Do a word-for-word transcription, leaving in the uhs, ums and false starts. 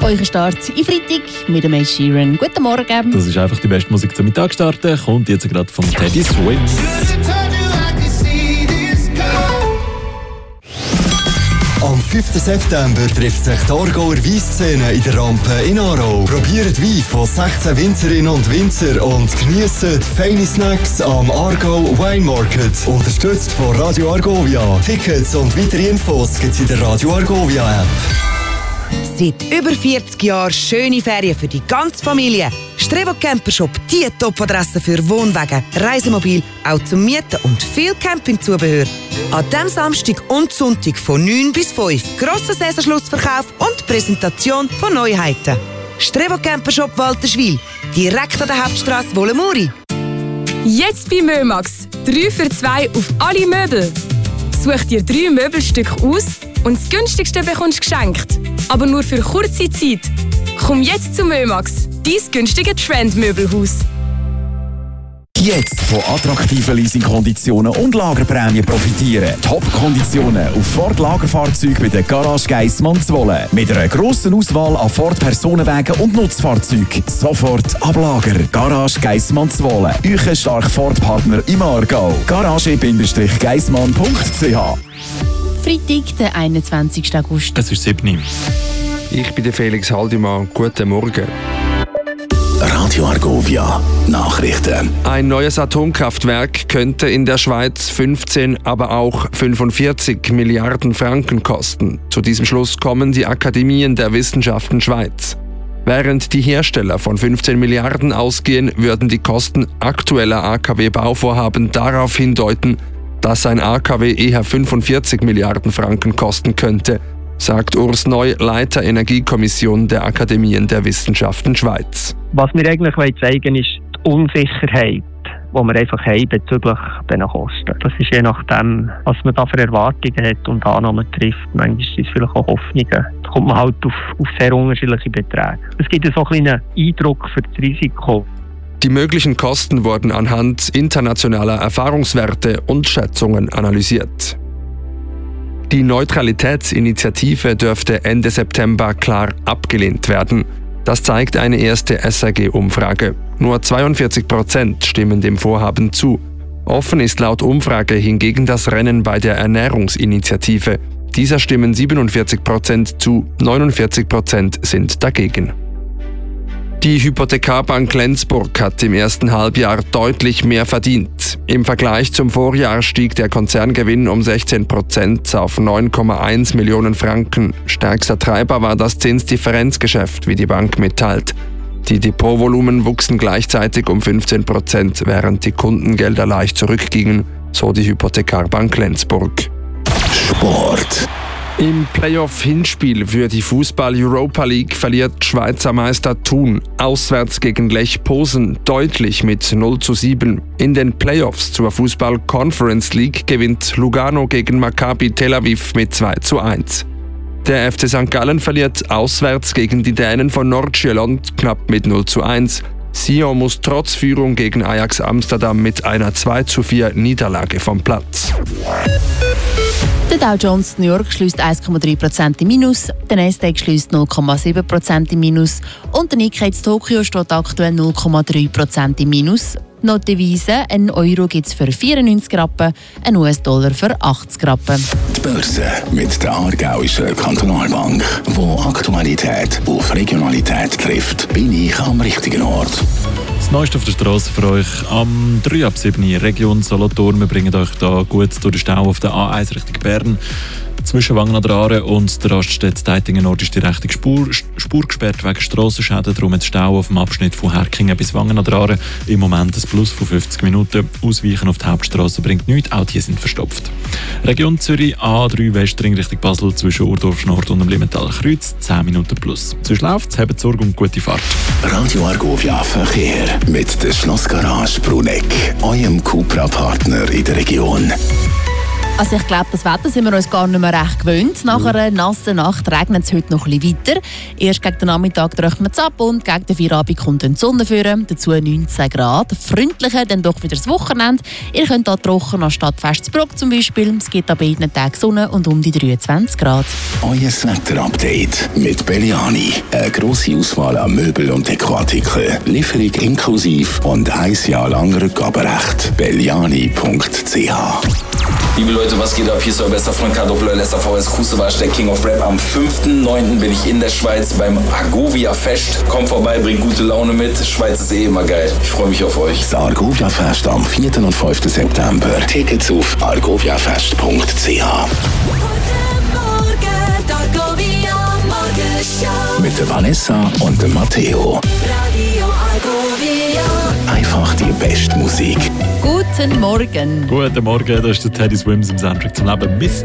Euer Start in Freitag mit dem Ed Sheeran. Guten Morgen. Das ist einfach die beste Musik zum Mittag starten. Kommt jetzt gerade von Teddy Swims. Am fünften September trifft sich die Aargauer Weissszene in der Rampe in Aarau. Probiert Wein von sechzehn Winzerinnen und Winzer und genießt feine Snacks am Aargau Wine Market. Unterstützt von Radio Argovia. Tickets und weitere Infos gibt es in der Radio Argovia App. Seit über vierzig Jahren schöne Ferien für die ganze Familie. Strevo Campershop, die Top-Adresse für Wohnwagen, Reisemobil, auch zum Mieten und viel Campingzubehör. An diesem Samstag und Sonntag von neun bis fünf. Grosser Saisonschlussverkauf und Präsentation von Neuheiten. Strevo Campershop Walterswil, direkt an der Hauptstrasse Wollemuri. Jetzt bei Mömax. drei für zwei auf alle Möbel. Such dir drei Möbelstücke aus und das günstigste bekommst du geschenkt. Aber nur für kurze Zeit. Komm jetzt zu Mömax, dein günstige Trendmöbelhaus. Jetzt von attraktiven Leasingkonditionen und Lagerprämien profitieren. Top-Konditionen auf Ford-Lagerfahrzeuge bei der Garage Geissmann Zwolle. Mit einer grossen Auswahl an Ford-Personenwagen und Nutzfahrzeugen. Sofort ab Lager. Garage Geissmann Zwolle. Euer starker Ford-Partner im Aargau. garage geissmann punkt c h. Freitag, der einundzwanzigsten August. Es ist sieben. Ich bin der Felix Haldimann. Guten Morgen. Radio Argovia. Nachrichten. Ein neues Atomkraftwerk könnte in der Schweiz fünfzehn, aber auch fünfundvierzig Milliarden Franken kosten. Zu diesem Schluss kommen die Akademien der Wissenschaften Schweiz. Während die Hersteller von fünfzehn Milliarden ausgehen, würden die Kosten aktueller A K W-Bauvorhaben darauf hindeuten, dass ein A K W eher fünfundvierzig Milliarden Franken kosten könnte, sagt Urs Neu, Leiter Energiekommission der Akademien der Wissenschaften Schweiz. Was wir eigentlich zeigen wollen, ist die Unsicherheit, die wir einfach haben bezüglich dieser Kosten. Das ist je nachdem, was man da für Erwartungen hat und Annahmen trifft. Manchmal sind es vielleicht auch Hoffnungen. Da kommt man halt auf, auf sehr unterschiedliche Beträge. Es gibt so einen kleinen Eindruck für das Risiko. Die möglichen Kosten wurden anhand internationaler Erfahrungswerte und Schätzungen analysiert. Die Neutralitätsinitiative dürfte Ende September klar abgelehnt werden. Das zeigt eine erste S R G-Umfrage. Nur zweiundvierzig Prozent stimmen dem Vorhaben zu. Offen ist laut Umfrage hingegen das Rennen bei der Ernährungsinitiative. Dieser stimmen siebenundvierzig Prozent zu, neunundvierzig Prozent sind dagegen. Die Hypothekarbank Lenzburg hat im ersten Halbjahr deutlich mehr verdient. Im Vergleich zum Vorjahr stieg der Konzerngewinn um sechzehn Prozent auf neun Komma eins Millionen Franken. Stärkster Treiber war das Zinsdifferenzgeschäft, wie die Bank mitteilt. Die Depotvolumen wuchsen gleichzeitig um fünfzehn Prozent, während die Kundengelder leicht zurückgingen, so die Hypothekarbank Lenzburg. Sport. Im Playoff-Hinspiel für die Fußball-Europa League verliert Schweizer Meister Thun auswärts gegen Lech Posen deutlich mit null zu sieben. In den Playoffs zur Fußball-Conference League gewinnt Lugano gegen Maccabi Tel Aviv mit zwei zu eins. Der F C Sankt Gallen verliert auswärts gegen die Dänen von Nordsjælland knapp mit null zu eins. Sion muss trotz Führung gegen Ajax Amsterdam mit einer zwei zu vier Niederlage vom Platz. Der Dow Jones New York schließt eins Komma drei Prozent im Minus, der Nasdaq schließt null Komma sieben Prozent im Minus und der Nikkei in Tokio steht aktuell null Komma drei Prozent im Minus. Noch Devisen, ein Euro gibt es für vierundneunzig Rappen, ein U S-Dollar für achtzig Rappen. Die Börse mit der Aargauischen Kantonalbank, wo Aktualität auf Regionalität trifft, bin ich am richtigen Ort. Das Neueste auf der Straße für euch am drei ab sieben Region Solothurn. Wir bringen euch da gut durch den Stau auf der A eins Richtung Bern. Zwischen Wangen an der Aare und der Raststätte Deitingen Nord ist die rechte Spur, Spur gesperrt wegen Strassenschäden. Darum hat Stau auf dem Abschnitt von Herkingen bis Wangen an der Aare. Im Moment ein Plus von fünfzig Minuten. Ausweichen auf die Hauptstrasse bringt nichts, auch die sind verstopft. Region Zürich A drei Westring Richtung Basel zwischen Urdorf Nord und dem Limmental Kreuz zehn Minuten plus. Sonst läuft's, habt Sorge und gute Fahrt. Radio Argovia Verkehr mit der Schlossgarage Bruneck, eurem Cupra-Partner in der Region. Also ich glaube, das Wetter sind wir uns gar nicht mehr recht gewöhnt. Nach einer nassen Nacht regnet es heute noch ein bisschen weiter. Erst gegen den Nachmittag trocknet es ab und gegen den Feierabend kommt dann die Sonne führen. Dazu neunzehn Grad. Freundlicher dann doch wieder das Wochenende. Ihr könnt hier trocken an Stadtfestbruck zum Beispiel. Es gibt an beiden Tagen Sonne und um die dreiundzwanzig Grad. Euer Wetter-Update mit Belliani. Eine grosse Auswahl an Möbel- und Dekoartikeln. Lieferung inklusiv und ein Jahr lang Rückgaberecht. belliani punkt c h. Liebe Leute, was geht ab? Hier ist euer bester Freund K-Doppler, Lester V S Kusewasch, der King of Rap. Am fünften neunten bin ich in der Schweiz beim Argovia Fest. Kommt vorbei, bringt gute Laune mit. Schweiz ist eh immer geil. Ich freue mich auf euch. Das Argovia Fest am vierten und fünften September. Tickets auf argoviafest punkt c h. Mit der Vanessa und dem Matteo. Einfach die beste Musik. Guten Morgen. Guten Morgen, da ist der Teddy Swims im Soundtrack zum Leben. Mister